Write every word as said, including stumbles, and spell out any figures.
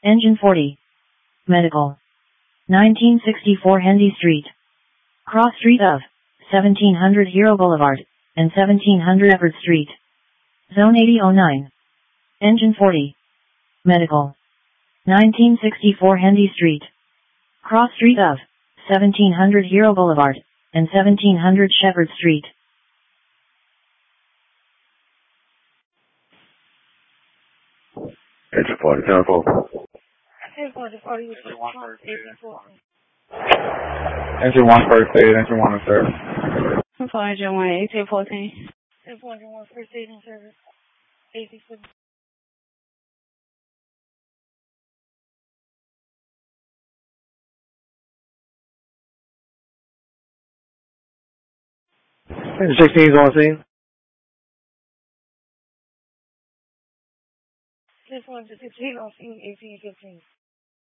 Engine forty. Medical. nineteen sixty-four Hendy Street. Cross Street of seventeen hundred Hero Boulevard and seventeen hundred Everett Street. Zone eighty oh nine. Engine forty. Medical. nineteen sixty-four Hendy Street. Cross Street of seventeen hundred Hero Boulevard and seventeen hundred Shepherd Street. Engine forty, careful. Engine forty, forty, Engine one first aid. Engine one first aid, engine one and service. Engine one, eighteen fourteen. Engine one first aid and service. eighteen fourteen. Engine sixteen is on scene. Engine one sixteen on scene, eighteen fifteen.